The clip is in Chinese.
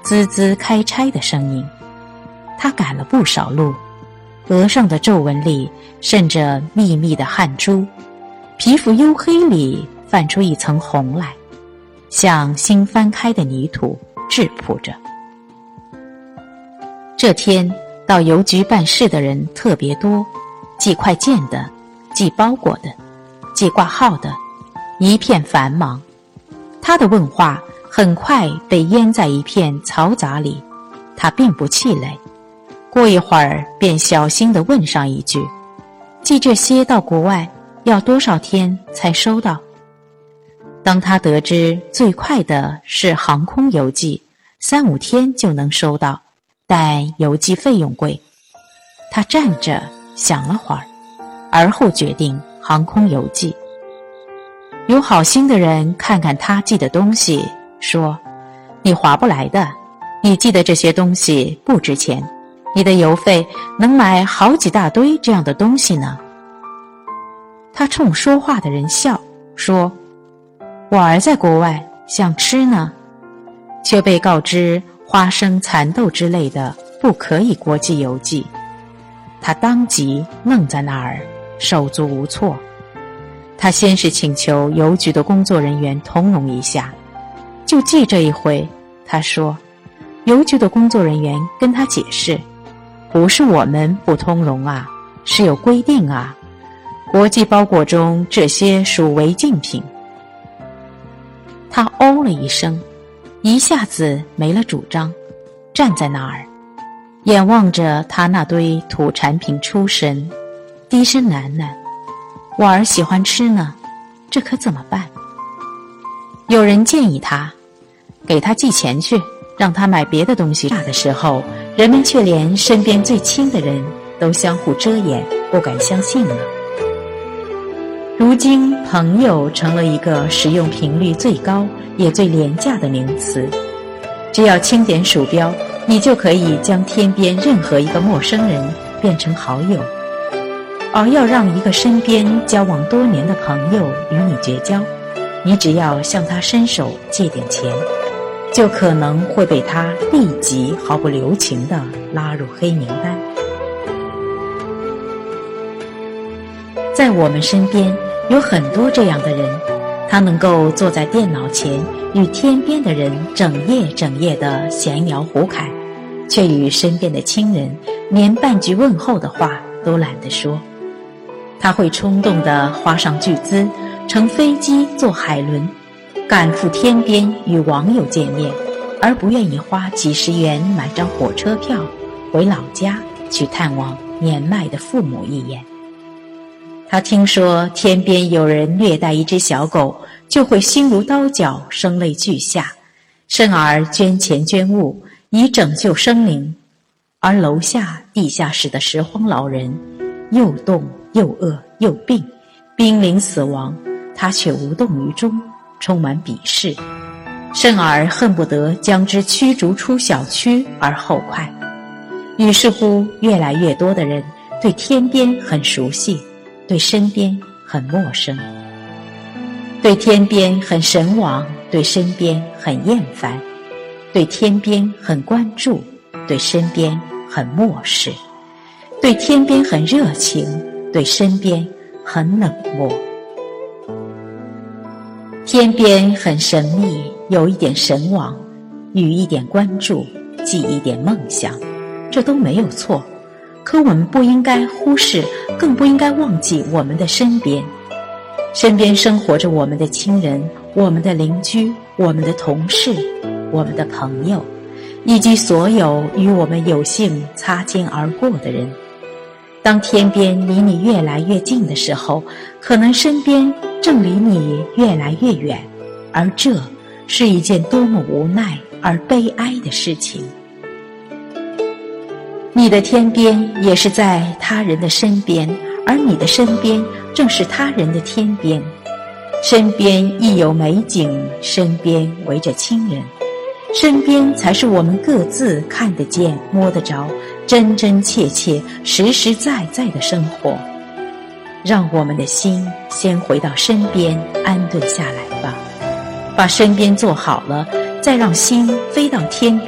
滋滋开拆的声音。他赶了不少路，额上的皱纹里渗着密密的汗珠，皮肤黝黑里泛出一层红来，像新翻开的泥土质朴着。这天到邮局办事的人特别多，寄快件的，寄包裹的，寄挂号的，一片繁忙。他的问话很快被淹在一片嘈杂里，他并不气馁，过一会儿便小心地问上一句：寄这些到国外要多少天才收到？当他得知最快的是航空邮寄，3-5天就能收到，但邮寄费用贵。他站着想了会儿，而后决定航空邮寄。有好心的人看看他寄的东西，说：你划不来的，你寄的这些东西不值钱，你的邮费能买好几大堆这样的东西呢。他冲说话的人笑，说：我儿在国外，想吃呢。却被告知花生、蚕豆之类的不可以国际邮寄。他当即愣在那儿，手足无措。他先是请求邮局的工作人员通融一下，就记这一回，他说，邮局的工作人员跟他解释，不是我们不通融啊，是有规定啊，国际包裹中这些属违禁品。他哦了一声，一下子没了主张，站在那儿，眼望着他那堆土产品出神，低声喃喃：我儿喜欢吃呢，这可怎么办？有人建议他，给他寄钱去，让他买别的东西。大的时候，人们却连身边最亲的人都相互遮掩，不敢相信了。如今朋友成了一个使用频率最高也最廉价的名词，只要轻点鼠标，你就可以将天边任何一个陌生人变成好友。而要让一个身边交往多年的朋友与你绝交，你只要向他伸手借点钱，就可能会被他立即毫不留情地拉入黑名单。在我们身边有很多这样的人，他能够坐在电脑前与天边的人整夜地闲聊胡侃，却与身边的亲人连半句问候的话都懒得说。他会冲动地花上巨资，乘飞机坐海轮，赶赴天边与网友见面，而不愿意花几十元买张火车票回老家去探望年迈的父母一眼。他听说天边有人虐待一只小狗，就会心如刀绞，声泪俱下，甚而捐钱捐物以拯救生灵。而楼下地下室的拾荒老人又冻又饿又病，濒临死亡，他却无动于衷，充满鄙视，甚而恨不得将之驱逐出小区而后快。于是乎，越来越多的人对天边很熟悉，对身边很陌生，对天边很神往，对身边很厌烦，对天边很关注，对身边很漠视，对天边很热情，对身边很冷漠。天边很神秘，有一点神往，予一点关注，寄一点梦想，这都没有错。可我们不应该忽视，更不应该忘记我们的身边。身边生活着我们的亲人，我们的邻居，我们的同事，我们的朋友，以及所有与我们有幸擦肩而过的人。当天边离你越来越近的时候，可能身边正离你越来越远，而这是一件多么无奈而悲哀的事情。你的天边也是在他人的身边，而你的身边正是他人的天边。身边亦有美景，身边围着亲人，身边才是我们各自看得见摸得着真真切切实实在在的生活。让我们的心先回到身边安顿下来吧，把身边做好了，再让心飞到天边。